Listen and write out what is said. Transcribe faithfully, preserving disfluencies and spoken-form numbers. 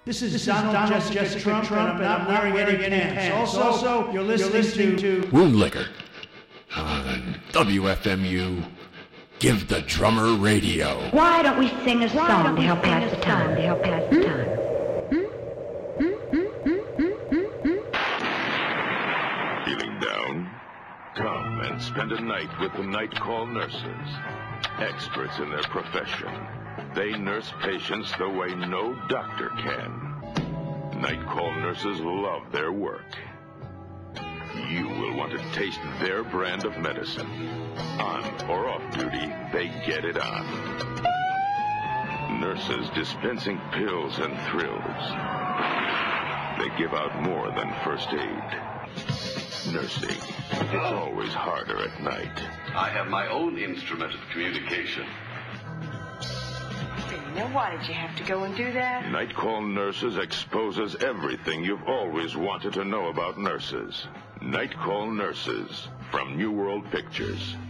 This is, this is Donald, Donald Jessica, Jessica Trump, Trump, and I'm not wearing any pants. Also, also, you're listening, you're listening to... to... Wound Liquor on W F M U. Give the Drummer Radio. Why don't we sing a song to help pass the time? To help pass the time. Feeling down? Come and spend a night with the Night Call nurses. Experts in their profession. They nurse patients the way no doctor can. Night Call nurses love their work. You will want to taste their brand of medicine. On or off duty, they get it on. Nurses dispensing pills and thrills. They give out more than first aid. Nursing, it's always harder at night. I have my own instrument of communication. Now, why did you have to go and do that? Night Call Nurses exposes everything you've always wanted to know about nurses. Night Call Nurses from New World Pictures.